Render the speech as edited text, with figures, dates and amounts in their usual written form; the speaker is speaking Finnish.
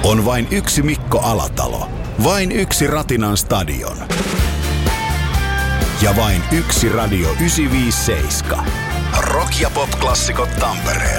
On vain yksi Mikko Alatalo. Vain yksi Ratinan stadion. Ja vain yksi Radio 957. Rock- ja pop-klassikot Tampereella.